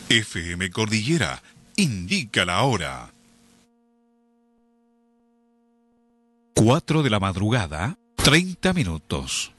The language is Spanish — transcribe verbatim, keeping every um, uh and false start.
F M Cordillera indica la hora. Cuatro de la madrugada, treinta minutos.